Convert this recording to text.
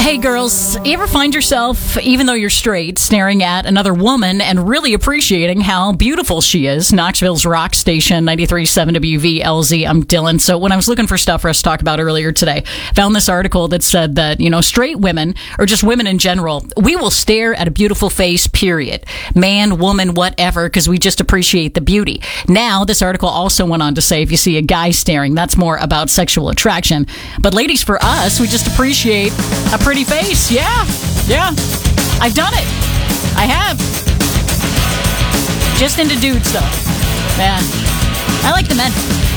Hey girls, you ever find yourself, even though you're straight, staring at another woman and really appreciating how beautiful she is? Knoxville's rock station, 93.7 WVLZ. I'm Dylan. So when I was looking for stuff for us to talk about earlier today, found this article that said that, straight women, or just women in general, we will stare at a beautiful face, period. Man, woman, whatever, because we just appreciate the beauty. Now, this article also went on to say if you see a guy staring, that's more about sexual attraction. But ladies, for us, we just appreciate a pretty face. Yeah. I've done it. I have. Just into dudes, though. Yeah. I like the men.